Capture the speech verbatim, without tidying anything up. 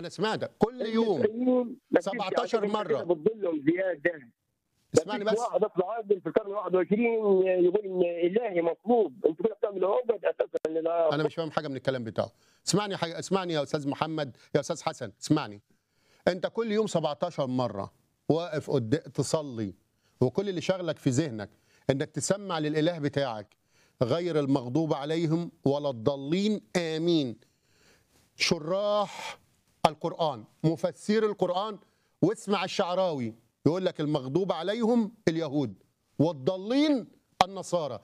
انا سمعتك كل يوم المصريين ما فيش سبعتاشر عندهم مرة. كده بتضلهم زياده. اسمعني ما فيش بس. واحد يطلع عادل في القرن الواحد والعشرين يقول ان الهي مطلوب، انتوا كده بتعملوا عقد اساسا لله. انا مش فاهم حاجه من الكلام بتاعه. اسمعني حاجة. اسمعني يا استاذ محمد، يا استاذ حسن، اسمعني. انت كل يوم سبعتاشر مره واقف قدام تصلي، وكل اللي شغلك في ذهنك انك تسمع للاله بتاعك غير المغضوب عليهم ولا الضالين امين. شراح القرآن، مفسر القرآن، واسمع الشعراوي يقول لك المغضوب عليهم اليهود والضالين النصارى.